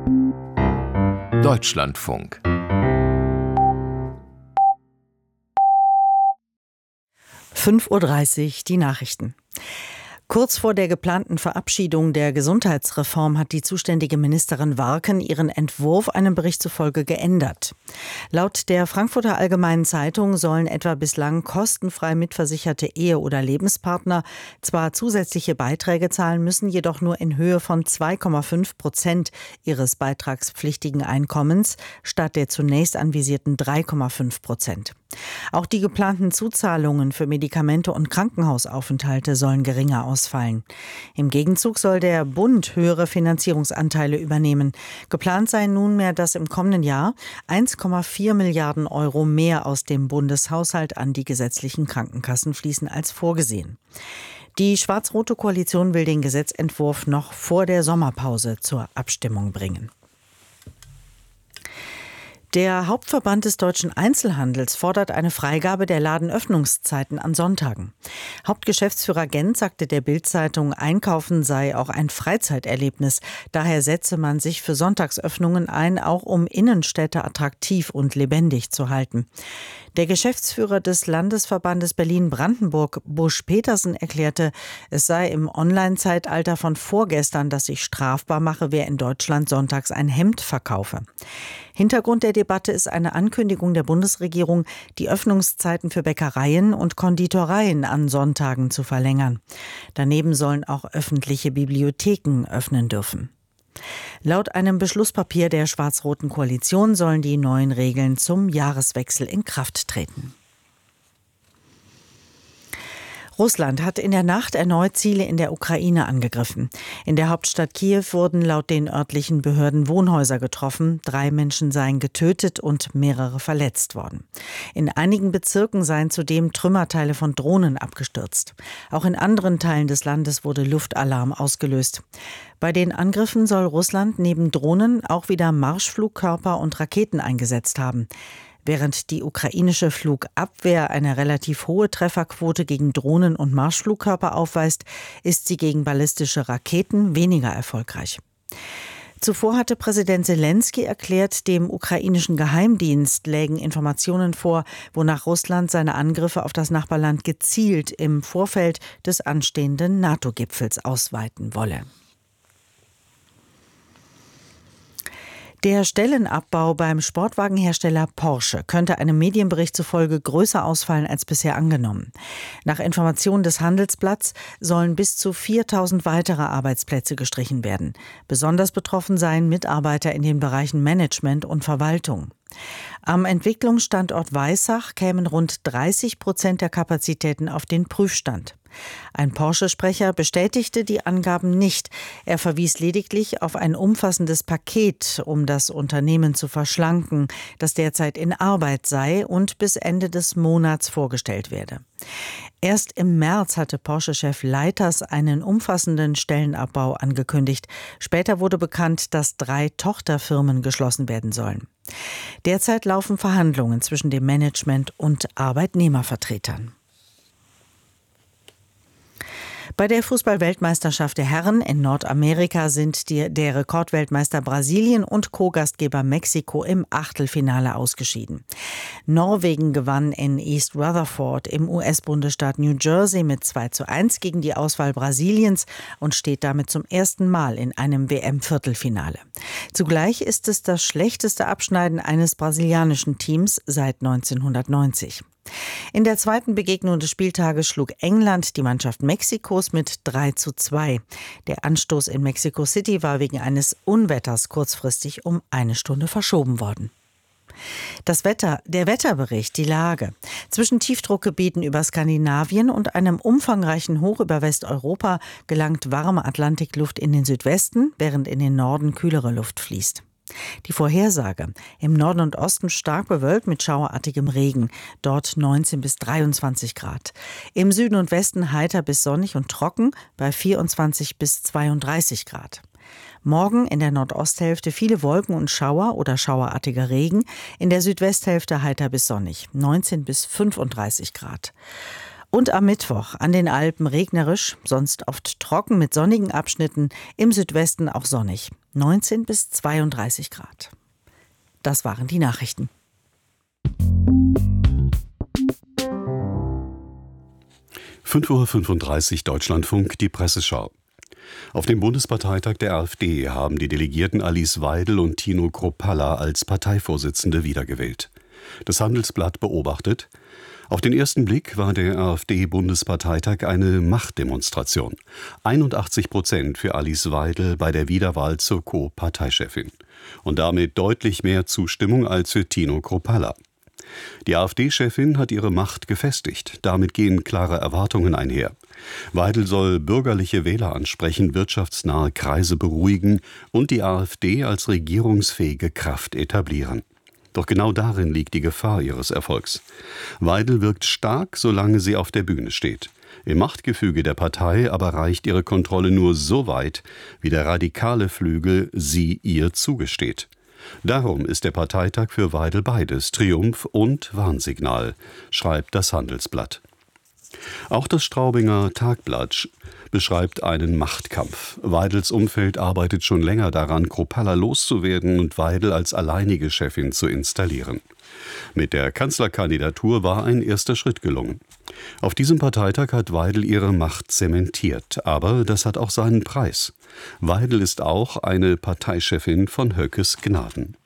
Deutschlandfunk. (5:30 Uhr) die Nachrichten. Kurz vor der geplanten Verabschiedung der Gesundheitsreform hat die zuständige Ministerin Warken ihren Entwurf einem Bericht zufolge geändert. Laut der Frankfurter Allgemeinen Zeitung sollen etwa bislang kostenfrei mitversicherte Ehe- oder Lebenspartner zwar zusätzliche Beiträge zahlen müssen, jedoch nur in Höhe von 2,5% ihres beitragspflichtigen Einkommens statt der zunächst anvisierten 3,5%. Auch die geplanten Zuzahlungen für Medikamente und Krankenhausaufenthalte sollen geringer ausfallen. Im Gegenzug soll der Bund höhere Finanzierungsanteile übernehmen. Geplant sei nunmehr, dass im kommenden Jahr 1,4 Milliarden Euro mehr aus dem Bundeshaushalt an die gesetzlichen Krankenkassen fließen als vorgesehen. Die schwarz-rote Koalition will den Gesetzentwurf noch vor der Sommerpause zur Abstimmung bringen. Der Hauptverband des deutschen Einzelhandels fordert eine Freigabe der Ladenöffnungszeiten an Sonntagen. Hauptgeschäftsführer Gent sagte der Bild-Zeitung, Einkaufen sei auch ein Freizeiterlebnis. Daher setze man sich für Sonntagsöffnungen ein, auch um Innenstädte attraktiv und lebendig zu halten. Der Geschäftsführer des Landesverbandes Berlin-Brandenburg, Busch Petersen, erklärte, es sei im Online-Zeitalter von vorgestern, dass sich strafbar mache, wer in Deutschland sonntags ein Hemd verkaufe. Hintergrund der Debatte ist eine Ankündigung der Bundesregierung, die Öffnungszeiten für Bäckereien und Konditoreien an Sonntagen zu verlängern. Daneben sollen auch öffentliche Bibliotheken öffnen dürfen. Laut einem Beschlusspapier der schwarz-roten Koalition sollen die neuen Regeln zum Jahreswechsel in Kraft treten. Russland hat in der Nacht erneut Ziele in der Ukraine angegriffen. In der Hauptstadt Kiew wurden laut den örtlichen Behörden Wohnhäuser getroffen. 3 Menschen seien getötet und mehrere verletzt worden. In einigen Bezirken seien zudem Trümmerteile von Drohnen abgestürzt. Auch in anderen Teilen des Landes wurde Luftalarm ausgelöst. Bei den Angriffen soll Russland neben Drohnen auch wieder Marschflugkörper und Raketen eingesetzt haben. Während die ukrainische Flugabwehr eine relativ hohe Trefferquote gegen Drohnen und Marschflugkörper aufweist, ist sie gegen ballistische Raketen weniger erfolgreich. Zuvor hatte Präsident Selenskyj erklärt, dem ukrainischen Geheimdienst lägen Informationen vor, wonach Russland seine Angriffe auf das Nachbarland gezielt im Vorfeld des anstehenden NATO-Gipfels ausweiten wolle. Der Stellenabbau beim Sportwagenhersteller Porsche könnte einem Medienbericht zufolge größer ausfallen als bisher angenommen. Nach Informationen des Handelsblatts sollen bis zu 4.000 weitere Arbeitsplätze gestrichen werden. Besonders betroffen seien Mitarbeiter in den Bereichen Management und Verwaltung. Am Entwicklungsstandort Weissach kämen rund 30% der Kapazitäten auf den Prüfstand. Ein Porsche-Sprecher bestätigte die Angaben nicht. Er verwies lediglich auf ein umfassendes Paket, um das Unternehmen zu verschlanken, das derzeit in Arbeit sei und bis Ende des Monats vorgestellt werde. Erst im März hatte Porsche-Chef Leiters einen umfassenden Stellenabbau angekündigt. Später wurde bekannt, dass 3 Tochterfirmen geschlossen werden sollen. Derzeit laufen Verhandlungen zwischen dem Management und Arbeitnehmervertretern. Bei der Fußball-Weltmeisterschaft der Herren in Nordamerika sind der Rekordweltmeister Brasilien und Co-Gastgeber Mexiko im Achtelfinale ausgeschieden. Norwegen gewann in East Rutherford im US-Bundesstaat New Jersey mit 2:1 gegen die Auswahl Brasiliens und steht damit zum ersten Mal in einem WM-Viertelfinale. Zugleich ist es das schlechteste Abschneiden eines brasilianischen Teams seit 1990. In der zweiten Begegnung des Spieltages schlug England die Mannschaft Mexikos mit 3:2. Der Anstoß in Mexico City war wegen eines Unwetters kurzfristig um 1 Stunde verschoben worden. Das Wetter, der Wetterbericht, die Lage. Zwischen Tiefdruckgebieten über Skandinavien und einem umfangreichen Hoch über Westeuropa gelangt warme Atlantikluft in den Südwesten, während in den Norden kühlere Luft fließt. Die Vorhersage: im Norden und Osten stark bewölkt mit schauerartigem Regen, dort 19 bis 23 Grad. Im Süden und Westen heiter bis sonnig und trocken bei 24 bis 32 Grad. Morgen in der Nordosthälfte viele Wolken und Schauer oder schauerartiger Regen, in der Südwesthälfte heiter bis sonnig, 19 bis 35 Grad. Und am Mittwoch an den Alpen regnerisch, sonst oft trocken mit sonnigen Abschnitten, im Südwesten auch sonnig. 19 bis 32 Grad. Das waren die Nachrichten. (5:35 Uhr) Deutschlandfunk, die Presseschau. Auf dem Bundesparteitag der AfD haben die Delegierten Alice Weidel und Tino Kruppalla als Parteivorsitzende wiedergewählt. Das Handelsblatt beobachtet: Auf den ersten Blick war der AfD-Bundesparteitag eine Machtdemonstration. 81% für Alice Weidel bei der Wiederwahl zur Co-Parteichefin. Und damit deutlich mehr Zustimmung als für Tino Kruppalla. Die AfD-Chefin hat ihre Macht gefestigt. Damit gehen klare Erwartungen einher. Weidel soll bürgerliche Wähler ansprechen, wirtschaftsnahe Kreise beruhigen und die AfD als regierungsfähige Kraft etablieren. Doch genau darin liegt die Gefahr ihres Erfolgs. Weidel wirkt stark, solange sie auf der Bühne steht. Im Machtgefüge der Partei aber reicht ihre Kontrolle nur so weit, wie der radikale Flügel sie ihr zugesteht. Darum ist der Parteitag für Weidel beides, Triumph und Warnsignal, schreibt das Handelsblatt. Auch das Straubinger Tagblatt beschreibt einen Machtkampf. Weidels Umfeld arbeitet schon länger daran, Kruppalla loszuwerden und Weidel als alleinige Chefin zu installieren. Mit der Kanzlerkandidatur war ein erster Schritt gelungen. Auf diesem Parteitag hat Weidel ihre Macht zementiert, aber das hat auch seinen Preis. Weidel ist auch eine Parteichefin von Höckes Gnaden.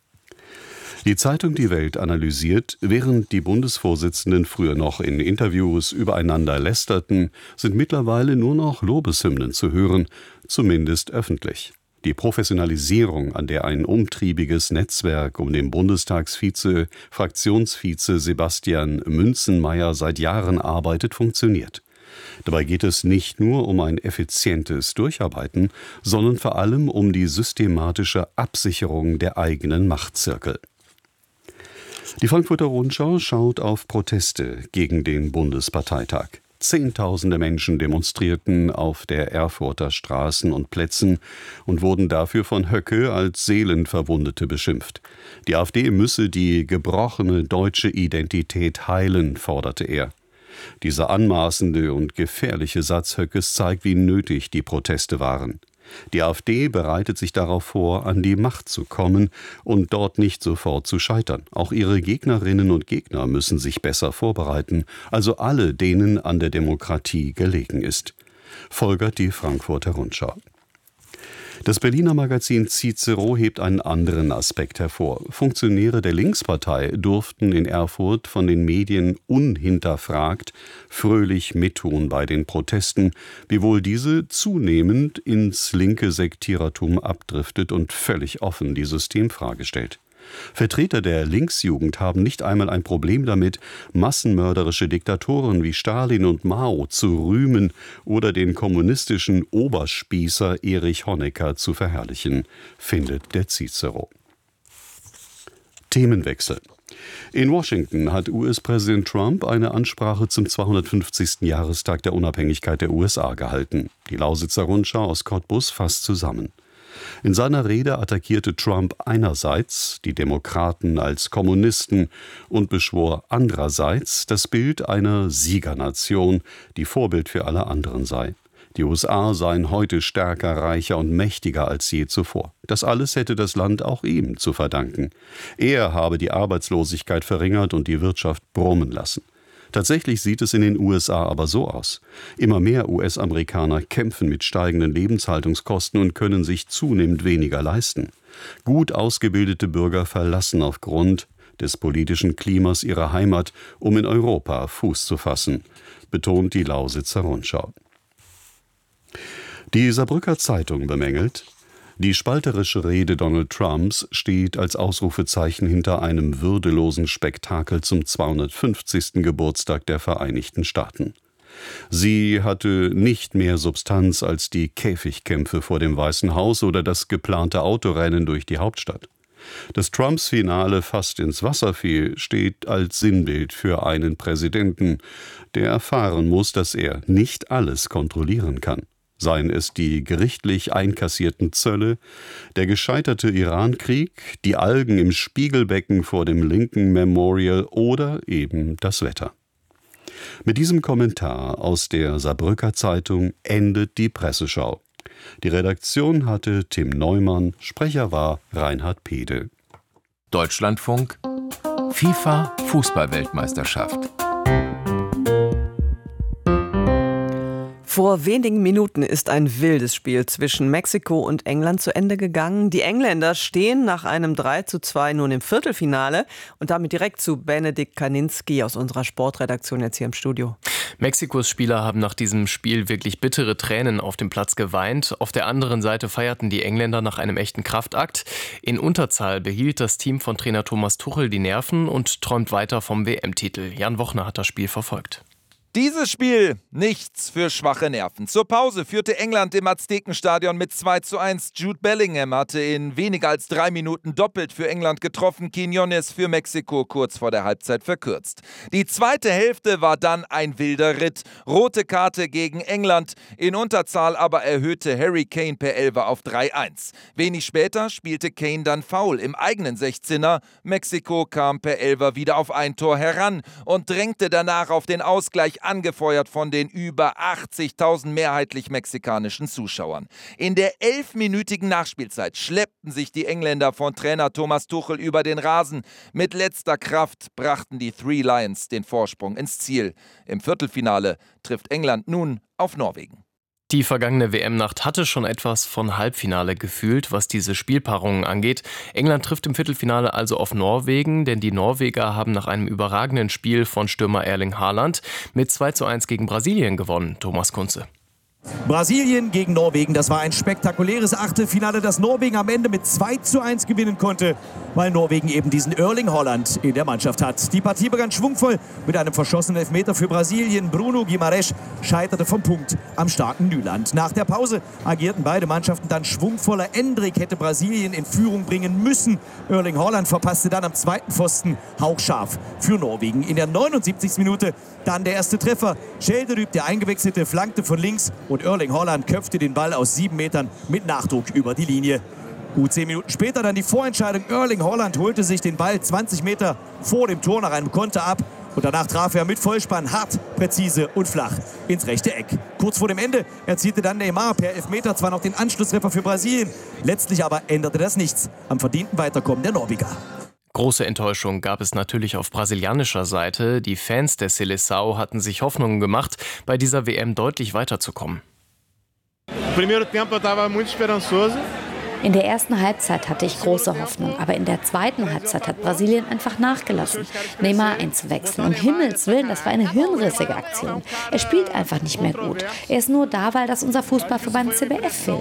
Die Zeitung Die Welt analysiert: Während die Bundesvorsitzenden früher noch in Interviews übereinander lästerten, sind mittlerweile nur noch Lobeshymnen zu hören, zumindest öffentlich. Die Professionalisierung, an der ein umtriebiges Netzwerk um den Fraktionsvize Sebastian Münzenmaier seit Jahren arbeitet, funktioniert. Dabei geht es nicht nur um ein effizientes Durcharbeiten, sondern vor allem um die systematische Absicherung der eigenen Machtzirkel. Die Frankfurter Rundschau schaut auf Proteste gegen den Bundesparteitag. Zehntausende Menschen demonstrierten auf der Erfurter Straßen und Plätzen und wurden dafür von Höcke als Seelenverwundete beschimpft. Die AfD müsse die gebrochene deutsche Identität heilen, forderte er. Dieser anmaßende und gefährliche Satz Höckes zeigt, wie nötig die Proteste waren. Die AfD bereitet sich darauf vor, an die Macht zu kommen und dort nicht sofort zu scheitern. Auch ihre Gegnerinnen und Gegner müssen sich besser vorbereiten, also alle, denen an der Demokratie gelegen ist, folgert die Frankfurter Rundschau. Das Berliner Magazin Cicero hebt einen anderen Aspekt hervor. Funktionäre der Linkspartei durften in Erfurt von den Medien unhinterfragt fröhlich mittun bei den Protesten, wiewohl diese zunehmend ins linke Sektierertum abdriftet und völlig offen die Systemfrage stellt. Vertreter der Linksjugend haben nicht einmal ein Problem damit, massenmörderische Diktatoren wie Stalin und Mao zu rühmen oder den kommunistischen Oberspießer Erich Honecker zu verherrlichen, findet der Cicero. Themenwechsel. In Washington hat US-Präsident Trump eine Ansprache zum 250. Jahrestag der Unabhängigkeit der USA gehalten. Die Lausitzer Rundschau aus Cottbus fasst zusammen. In seiner Rede attackierte Trump einerseits die Demokraten als Kommunisten und beschwor andererseits das Bild einer Siegernation, die Vorbild für alle anderen sei. Die USA seien heute stärker, reicher und mächtiger als je zuvor. Das alles hätte das Land auch ihm zu verdanken. Er habe die Arbeitslosigkeit verringert und die Wirtschaft brummen lassen. Tatsächlich sieht es in den USA aber so aus. Immer mehr US-Amerikaner kämpfen mit steigenden Lebenshaltungskosten und können sich zunehmend weniger leisten. Gut ausgebildete Bürger verlassen aufgrund des politischen Klimas ihre Heimat, um in Europa Fuß zu fassen, betont die Lausitzer Rundschau. Die Saarbrücker Zeitung bemängelt: Die spalterische Rede Donald Trumps steht als Ausrufezeichen hinter einem würdelosen Spektakel zum 250. Geburtstag der Vereinigten Staaten. Sie hatte nicht mehr Substanz als die Käfigkämpfe vor dem Weißen Haus oder das geplante Autorennen durch die Hauptstadt. Dass Trumps Finale fast ins Wasser fiel, steht als Sinnbild für einen Präsidenten, der erfahren muss, dass er nicht alles kontrollieren kann. Seien es die gerichtlich einkassierten Zölle, der gescheiterte Irankrieg, die Algen im Spiegelbecken vor dem Lincoln Memorial oder eben das Wetter. Mit diesem Kommentar aus der Saarbrücker Zeitung endet die Presseschau. Die Redaktion hatte Tim Neumann, Sprecher war Reinhard Pede. Deutschlandfunk FIFA Fußball-Weltmeisterschaft. Vor wenigen Minuten ist ein wildes Spiel zwischen Mexiko und England zu Ende gegangen. Die Engländer stehen nach einem 3:2 nun im Viertelfinale und damit direkt zu Benedikt Kaninski aus unserer Sportredaktion jetzt hier im Studio. Mexikos Spieler haben nach diesem Spiel wirklich bittere Tränen auf dem Platz geweint. Auf der anderen Seite feierten die Engländer nach einem echten Kraftakt. In Unterzahl behielt das Team von Trainer Thomas Tuchel die Nerven und träumt weiter vom WM-Titel. Jan Wochner hat das Spiel verfolgt. Dieses Spiel, nichts für schwache Nerven. Zur Pause führte England im Aztekenstadion mit 2:1. Jude Bellingham hatte in weniger als 3 Minuten doppelt für England getroffen, Quiñones für Mexiko kurz vor der Halbzeit verkürzt. Die zweite Hälfte war dann ein wilder Ritt. Rote Karte gegen England, in Unterzahl aber erhöhte Harry Kane per Elfer auf 3:1. Wenig später spielte Kane dann Foul im eigenen 16er. Mexiko kam per Elfer wieder auf ein Tor heran und drängte danach auf den Ausgleich, angefeuert von den über 80.000 mehrheitlich mexikanischen Zuschauern. In der 11-minütigen Nachspielzeit schleppten sich die Engländer von Trainer Thomas Tuchel über den Rasen. Mit letzter Kraft brachten die Three Lions den Vorsprung ins Ziel. Im Viertelfinale trifft England nun auf Norwegen. Die vergangene WM-Nacht hatte schon etwas von Halbfinale gefühlt, was diese Spielpaarungen angeht. England trifft im Viertelfinale also auf Norwegen, denn die Norweger haben nach einem überragenden Spiel von Stürmer Erling Haaland mit 2:1 gegen Brasilien gewonnen. Thomas Kunze. Brasilien gegen Norwegen, das war ein spektakuläres Achtelfinale, das Norwegen am Ende mit 2:1 gewinnen konnte, weil Norwegen eben diesen Erling Haaland in der Mannschaft hat. Die Partie begann schwungvoll mit einem verschossenen Elfmeter für Brasilien. Bruno Guimarães scheiterte vom Punkt am starken Nyland. Nach der Pause agierten beide Mannschaften dann schwungvoller. Endrick hätte Brasilien in Führung bringen müssen. Erling Haaland verpasste dann am zweiten Pfosten hauchscharf für Norwegen. In der 79. Minute dann der erste Treffer. Schelderüb, der Eingewechselte, flankte von links und Erling Haaland köpfte den Ball aus 7 Metern mit Nachdruck über die Linie. Gut 10 Minuten später dann die Vorentscheidung. Erling Haaland holte sich den Ball 20 Meter vor dem Tor nach einem Konter ab. Und danach traf er mit Vollspann hart, präzise und flach ins rechte Eck. Kurz vor dem Ende erzielte dann Neymar per Elfmeter zwar noch den Anschlusstreffer für Brasilien. Letztlich aber änderte das nichts am verdienten Weiterkommen der Norweger. Große Enttäuschung gab es natürlich auf brasilianischer Seite. Die Fans der Seleção hatten sich Hoffnungen gemacht, bei dieser WM deutlich weiterzukommen. In der ersten Halbzeit hatte ich große Hoffnung, aber in der zweiten Halbzeit hat Brasilien einfach nachgelassen. Neymar einzuwechseln, um Himmels Willen, das war eine hirnrissige Aktion. Er spielt einfach nicht mehr gut. Er ist nur da, weil das unser Fußballverband CBF will.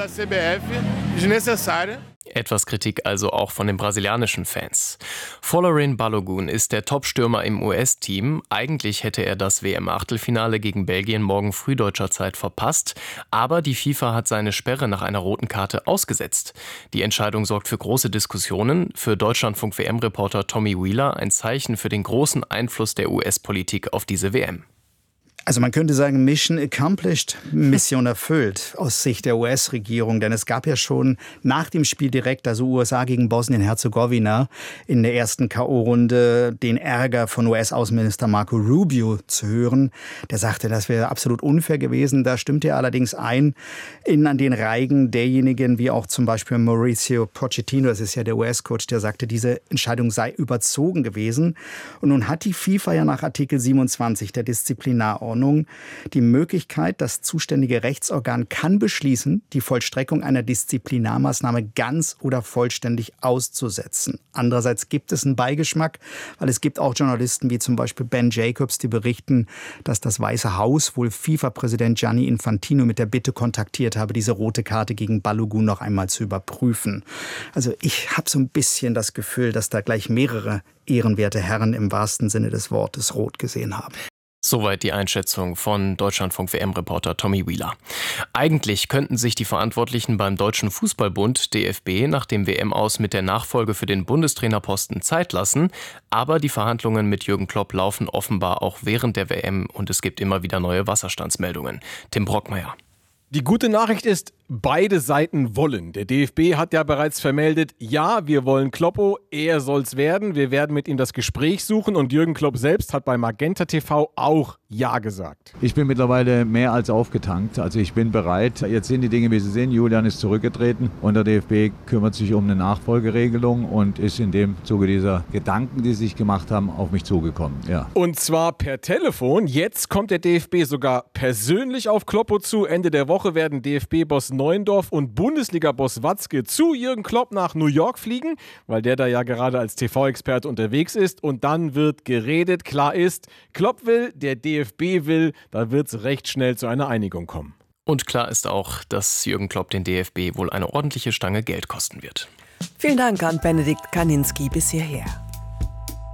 Etwas Kritik also auch von den brasilianischen Fans. Folarin Balogun ist der Top-Stürmer im US-Team. Eigentlich hätte er das WM-Achtelfinale gegen Belgien morgen früh deutscher Zeit verpasst. Aber die FIFA hat seine Sperre nach einer roten Karte ausgesetzt. Die Entscheidung sorgt für große Diskussionen. Für Deutschlandfunk-WM-Reporter Tommy Wheeler ein Zeichen für den großen Einfluss der US-Politik auf diese WM. Also man könnte sagen, Mission accomplished, Mission erfüllt aus Sicht der US-Regierung. Denn es gab ja schon nach dem Spiel direkt, also USA gegen Bosnien-Herzegowina, in der ersten K.O.-Runde den Ärger von US-Außenminister Marco Rubio zu hören. Der sagte, das wäre absolut unfair gewesen. Da stimmte er allerdings ein an den Reigen derjenigen, wie auch zum Beispiel Mauricio Pochettino, das ist ja der US-Coach, der sagte, diese Entscheidung sei überzogen gewesen. Und nun hat die FIFA ja nach Artikel 27 der Disziplinarordnung die Möglichkeit, das zuständige Rechtsorgan kann beschließen, die Vollstreckung einer Disziplinarmaßnahme ganz oder vollständig auszusetzen. Andererseits gibt es einen Beigeschmack, weil es gibt auch Journalisten wie zum Beispiel Ben Jacobs, die berichten, dass das Weiße Haus wohl FIFA-Präsident Gianni Infantino mit der Bitte kontaktiert habe, diese rote Karte gegen Balogun noch einmal zu überprüfen. Also ich habe so ein bisschen das Gefühl, dass da gleich mehrere ehrenwerte Herren im wahrsten Sinne des Wortes rot gesehen haben. Soweit die Einschätzung von Deutschlandfunk-WM-Reporter Tommy Wheeler. Eigentlich könnten sich die Verantwortlichen beim Deutschen Fußballbund DFB nach dem WM-Aus mit der Nachfolge für den Bundestrainerposten Zeit lassen. Aber die Verhandlungen mit Jürgen Klopp laufen offenbar auch während der WM und es gibt immer wieder neue Wasserstandsmeldungen. Tim Brockmeier. Die gute Nachricht ist, beide Seiten wollen. Der DFB hat ja bereits vermeldet, ja, wir wollen Kloppo, er soll's werden. Wir werden mit ihm das Gespräch suchen und Jürgen Klopp selbst hat bei Magenta TV auch Ja gesagt. Ich bin mittlerweile mehr als aufgetankt. Also ich bin bereit. Jetzt sind die Dinge, wie sie sind. Julian ist zurückgetreten und der DFB kümmert sich um eine Nachfolgeregelung und ist in dem Zuge dieser Gedanken, die sie sich gemacht haben, auf mich zugekommen. Ja. Und zwar per Telefon. Jetzt kommt der DFB sogar persönlich auf Kloppo zu. Ende der Woche werden DFB-Boss Neuendorf und Bundesliga-Boss Watzke zu Jürgen Klopp nach New York fliegen, weil der da ja gerade als TV-Experte unterwegs ist. Und dann wird geredet. Klar ist, Klopp will, der DFB will, da wird es recht schnell zu einer Einigung kommen. Und klar ist auch, dass Jürgen Klopp den DFB wohl eine ordentliche Stange Geld kosten wird. Vielen Dank an Benedikt Kaninski bis hierher.